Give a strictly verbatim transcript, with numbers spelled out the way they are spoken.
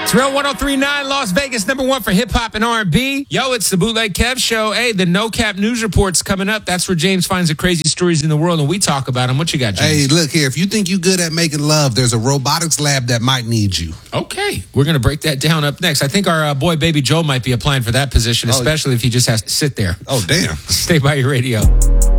It's Real one oh three point nine, Las Vegas, number one for hip-hop and R and B. Yo, it's the Bootleg Kev Show. Hey, the No Cap News Report's coming up. That's where James finds the crazy stories in the world, and we talk about them. What you got, James? Hey, look here. If you think you're good at making love, there's a robotics lab that might need you. Okay. We're going to break that down up next. I think our uh, boy, Baby Joe, might be applying for that position, especially oh. if he just has to sit there. Oh, damn. Stay by your radio.